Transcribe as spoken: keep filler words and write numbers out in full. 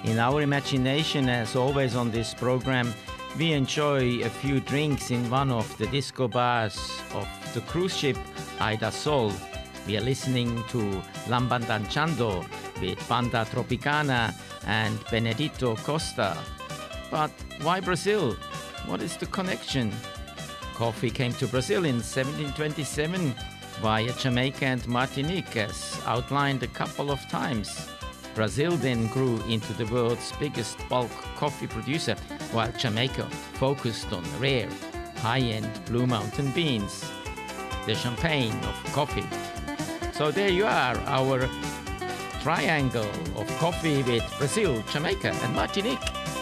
In our imagination, as always on this program, we enjoy a few drinks in one of the disco bars of the cruise ship Aida Sol. We are listening to Lambandanciando with Banda Tropicana and Benedito Costa. But why Brazil? What is the connection? Coffee came to Brazil in seventeen twenty-seven via Jamaica and Martinique, as outlined a couple of times. Brazil then grew into the world's biggest bulk coffee producer, while Jamaica focused on rare, high-end Blue Mountain beans, the champagne of coffee. So there you are, our triangle of coffee with Brazil, Jamaica and Martinique.